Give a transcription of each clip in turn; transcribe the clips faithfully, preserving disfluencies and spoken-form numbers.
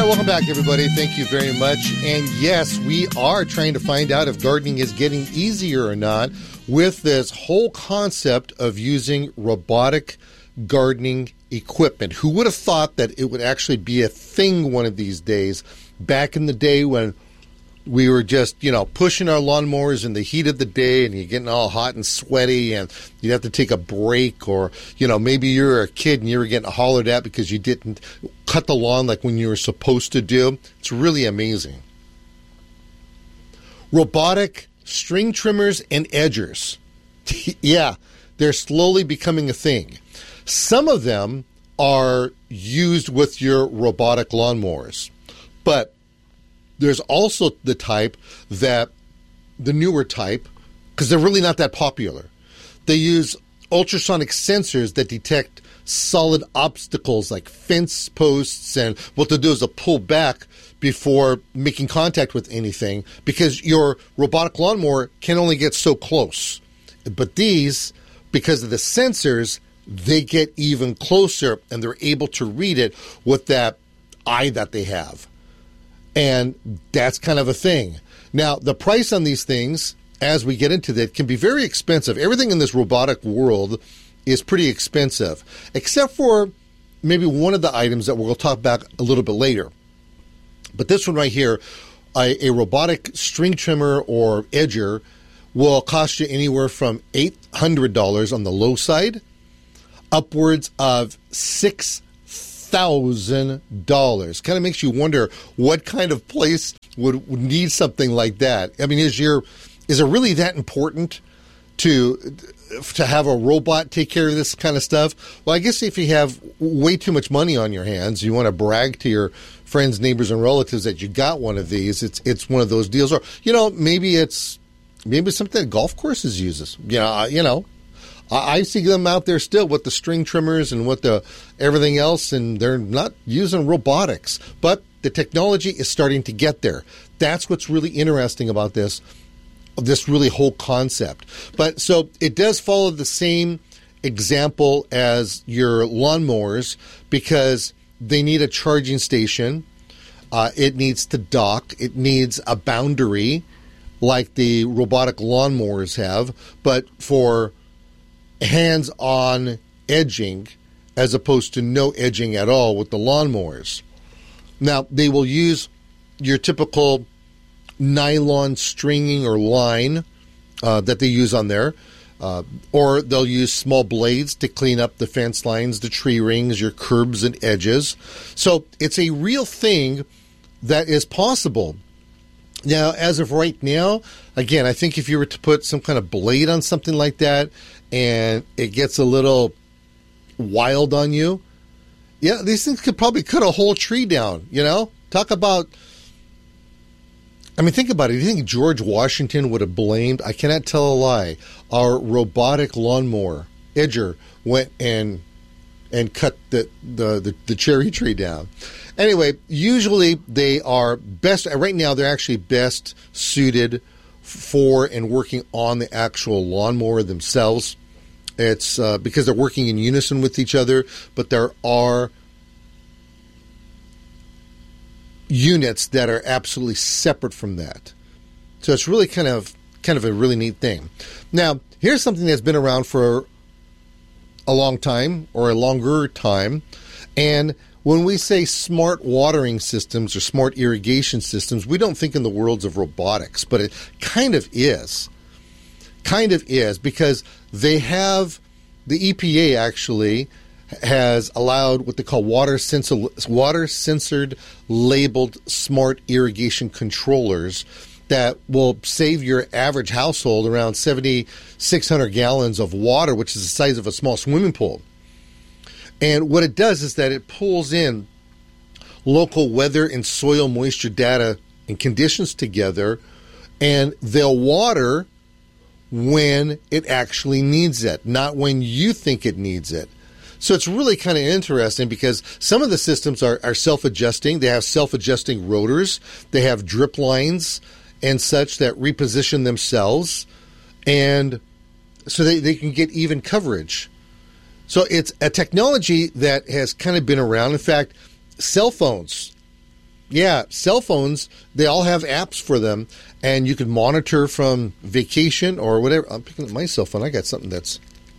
welcome back, everybody. Thank you very much. And yes, we are trying to find out if gardening is getting easier or not with this whole concept of using robotic gardening equipment. Who would have thought that it would actually be a thing one of these days, back in the day when we were just, you know, pushing our lawnmowers in the heat of the day and you're getting all hot and sweaty and you'd have to take a break, or, you know, maybe you're a kid and you were getting hollered at because you didn't cut the lawn like when you were supposed to do. It's really amazing. Robotic string trimmers and edgers. Yeah, they're slowly becoming a thing. Some of them are used with your robotic lawnmowers, but there's also the type that, the newer type, because they're really not that popular. They use ultrasonic sensors that detect solid obstacles like fence posts, and what they'll do is they'll pull back before making contact with anything, because your robotic lawnmower can only get so close. But these, because of the sensors, they get even closer and they're able to read it with that eye that they have. And that's kind of a thing. Now, the price on these things, as we get into that, can be very expensive. Everything in this robotic world is pretty expensive, except for maybe one of the items that we'll talk about a little bit later. But this one right here, a, a robotic string trimmer or edger, will cost you anywhere from eight hundred dollars on the low side, upwards of six thousand dollars. Kind of makes you wonder what kind of place would, would need something like that. I mean, is your is it really that important to to have a robot take care of this kind of stuff? Well, I guess if you have way too much money on your hands, you want to brag to your friends, neighbors, and relatives that you got one of these. It's it's one of those deals, or you know, maybe it's maybe it's something that golf courses uses. You know, you know. I see them out there still with the string trimmers and with the everything else, and they're not using robotics. But the technology is starting to get there. That's what's really interesting about this, this really whole concept. But so it does follow the same example as your lawnmowers, because they need a charging station. Uh, it needs to dock. It needs a boundary like the robotic lawnmowers have, but for hands-on edging as opposed to no edging at all with the lawnmowers. Now, they will use your typical nylon stringing or line uh, that they use on there, uh, or they'll use small blades to clean up the fence lines, the tree rings, your curbs and edges. So it's a real thing that is possible. Now, as of right now, again, I think if you were to put some kind of blade on something like that and it gets a little wild on you, yeah, these things could probably cut a whole tree down, you know? Talk about, I mean, think about it. Do you think George Washington would have blamed, I cannot tell a lie, our robotic lawnmower edger went and and cut the, the, the, the cherry tree down? Anyway, usually they are best, right now they're actually best suited for and working on the actual lawnmower themselves. It's uh, because they're working in unison with each other, but there are units that are absolutely separate from that. So it's really kind of kind of a really neat thing. Now, here's something that's been around for a long time, or a longer time, and when we say smart watering systems or smart irrigation systems, we don't think in the worlds of robotics, but it kind of is. Kind of is, because they have, the E P A actually has allowed what they call water sensor, water censored labeled smart irrigation controllers that will save your average household around seven thousand six hundred gallons of water, which is the size of a small swimming pool. And what it does is that it pulls in local weather and soil moisture data and conditions together, and they'll water when it actually needs it, not when you think it needs it. So it's really kind of interesting, because some of the systems are, are self-adjusting. They have self-adjusting rotors. They have drip lines and such that reposition themselves, and so they, they can get even coverage. So it's a technology that has kind of been around. In fact, cell phones Yeah, cell phones, they all have apps for them, and you can monitor from vacation or whatever. I'm picking up my cell phone. I got something that's...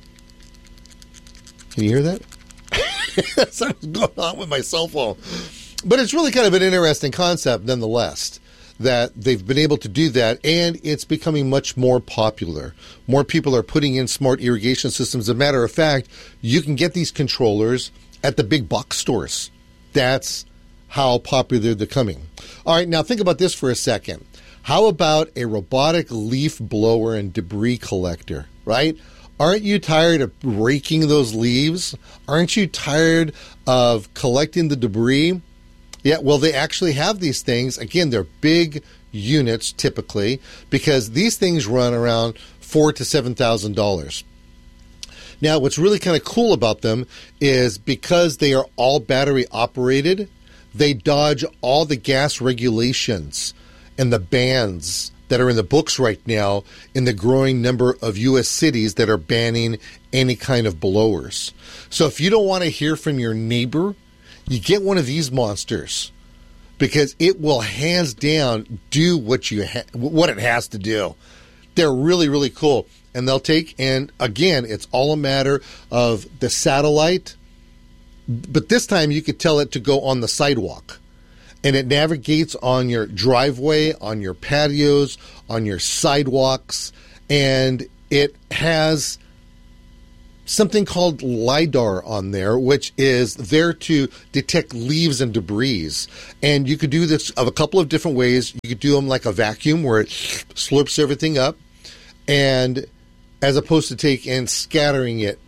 Can you hear that? That's what's going on with my cell phone. But it's really kind of an interesting concept nonetheless, that they've been able to do that, and it's becoming much more popular. More people are putting in smart irrigation systems. As a matter of fact, you can get these controllers at the big box stores. That's how popular they're becoming. All right, now think about this for a second. How about a robotic leaf blower and debris collector, right? Aren't you tired of raking those leaves? Aren't you tired of collecting the debris? Yeah, well, they actually have these things. Again, they're big units typically, because these things run around four to seven thousand dollars. Now, what's really kind of cool about them is because they are all battery operated, they dodge all the gas regulations and the bans that are in the books right now in the growing number of U S cities that are banning any kind of blowers. So if you don't want to hear from your neighbor, you get one of these monsters, because it will hands down do what you ha- what it has to do. They're really, really cool. And they'll take, and again, it's all a matter of the satellite, but this time you could tell it to go on the sidewalk. And it navigates on your driveway, on your patios, on your sidewalks, and it has something called LiDAR on there, which is there to detect leaves and debris. And you could do this of a couple of different ways. You could do them like a vacuum where it slurps everything up, and as opposed to take and scattering it.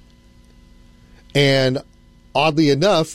And oddly enough,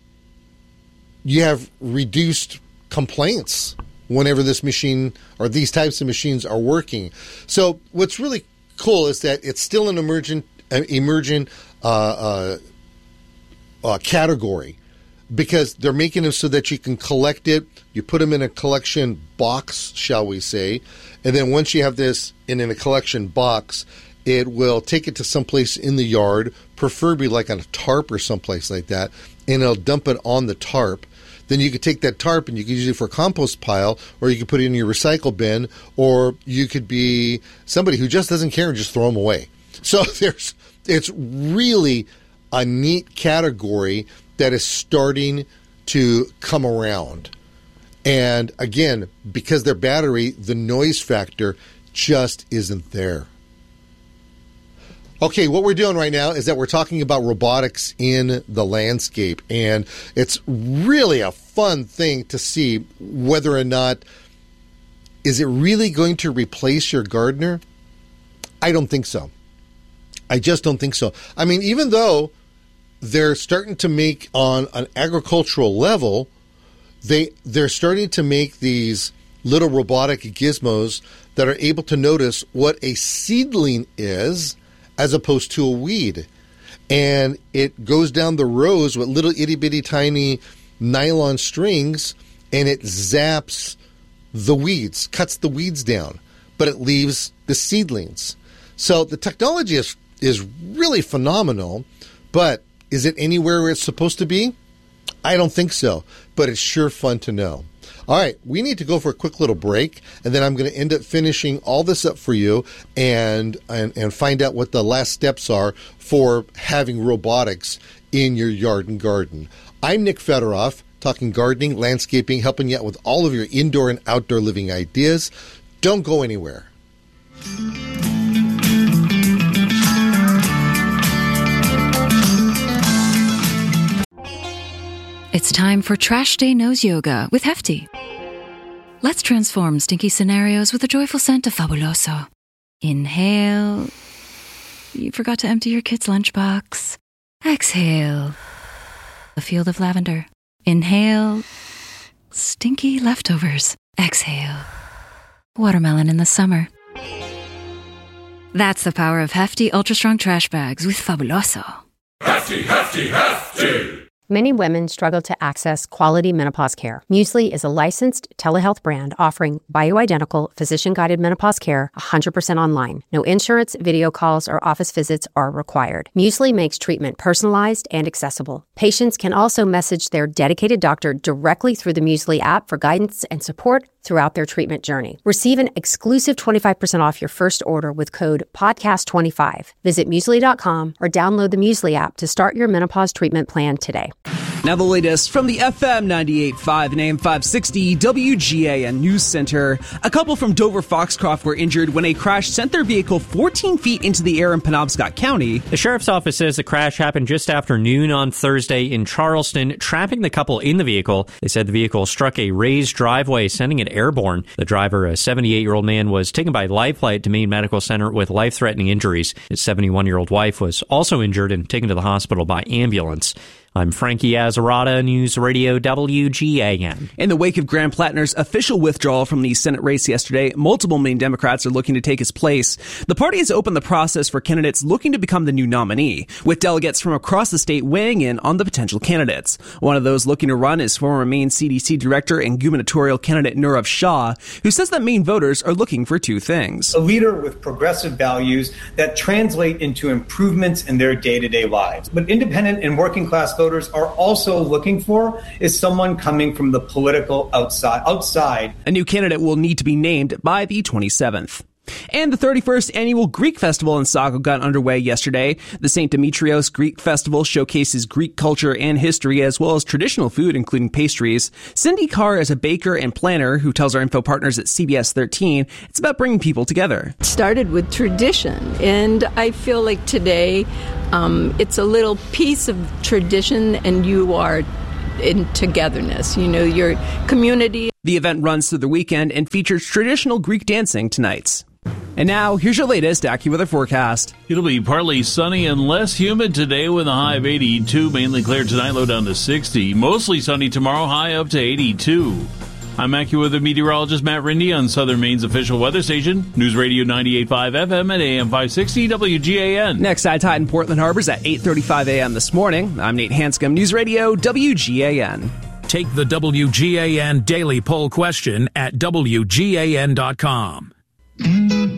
you have reduced complaints whenever this machine or these types of machines are working. So what's really cool is that it's still an emergent, uh, emerging uh, uh, uh, category, because they're making them so that you can collect it. You put them in a collection box, shall we say, and then once you have this in, in a collection box, it will take it to someplace in the yard, preferably like on a tarp or someplace like that, and it'll dump it on the tarp. Then you could take that tarp and you could use it for a compost pile, or you could put it in your recycle bin, or you could be somebody who just doesn't care and just throw them away. So there's, it's really a neat category that is starting to come around. And again, because they're battery, the noise factor just isn't there. Okay, what we're doing right now is that we're talking about robotics in the landscape, and it's really a fun thing to see whether or not, is it really going to replace your gardener? I don't think so. I just don't think so. I mean, even though they're starting to make, on an agricultural level, they, they're starting to make these little robotic gizmos that are able to notice what a seedling is as opposed to a weed. And it goes down the rows with little itty-bitty tiny nylon strings, and it zaps the weeds, cuts the weeds down, but it leaves the seedlings. So the technology is, is really phenomenal, but is it anywhere where it's supposed to be? I don't think so, but it's sure fun to know. All right, we need to go for a quick little break, and then I'm going to end up finishing all this up for you and, and and find out what the last steps are for having robotics in your yard and garden. I'm Nick Federoff, talking gardening, landscaping, helping you out with all of your indoor and outdoor living ideas. Don't go anywhere. It's time for Trash Day Nose Yoga with Hefty. Let's transform stinky scenarios with the joyful scent of Fabuloso. Inhale. You forgot to empty your kid's lunchbox. Exhale. A field of lavender. Inhale. Stinky leftovers. Exhale. Watermelon in the summer. That's the power of Hefty Ultra Strong Trash Bags with Fabuloso. Hefty, hefty, hefty! Many women struggle to access quality menopause care. Muesli is a licensed telehealth brand offering bioidentical, physician-guided menopause care one hundred percent online. No insurance, video calls, or office visits are required. Muesli makes treatment personalized and accessible. Patients can also message their dedicated doctor directly through the Muesli app for guidance and support throughout their treatment journey. Receive an exclusive twenty-five percent off your first order with code podcast twenty-five. Visit muesli dot com or download the Muesli app to start your menopause treatment plan today. Now the latest from the F M ninety-eight point five and A M five sixty W G A N News Center. A couple from Dover Foxcroft were injured when a crash sent their vehicle fourteen feet into the air in Penobscot County. The sheriff's office says the crash happened just after noon on Thursday in Charleston, trapping the couple in the vehicle. They said the vehicle struck a raised driveway, sending it airborne. The driver, a seventy-eight-year-old man, was taken by life flight to Maine Medical Center with life-threatening injuries. His seventy-one-year-old wife was also injured and taken to the hospital by ambulance. I'm Frankie Azzarata, News Radio W G A N. In the wake of Graham Plattner's official withdrawal from the Senate race yesterday, multiple Maine Democrats are looking to take his place. The party has opened the process for candidates looking to become the new nominee, with delegates from across the state weighing in on the potential candidates. One of those looking to run is former Maine C D C director and gubernatorial candidate Nirav Shah, who says that Maine voters are looking for two things. A leader with progressive values that translate into improvements in their day-to-day lives. But independent and working class voters are also looking for is someone coming from the political outside. outside. A new candidate will need to be named by the twenty-seventh. And the thirty-first annual Greek Festival in Sago got underway yesterday. The Saint Demetrios Greek Festival showcases Greek culture and history, as well as traditional food, including pastries. Cindy Carr is a baker and planner who tells our info partners at C B S thirteen it's about bringing people together. It started with tradition, and I feel like today um, it's a little piece of tradition, and you are in togetherness, you know, your community. The event runs through the weekend and features traditional Greek dancing tonight. And now, here's your latest AccuWeather forecast. It'll be partly sunny and less humid today with a high of eighty-two. Mainly clear tonight, low down to sixty. Mostly sunny tomorrow, high up to eighty-two. I'm AccuWeather meteorologist Matt Rindy on Southern Maine's official weather station, News Radio ninety-eight point five F M and A M five sixty W G A N. Next, high tide in Portland Harbor's at eight thirty-five a m this morning. I'm Nate Hanscom, News Radio W G A N. Take the W G A N daily poll question at W G A N dot com.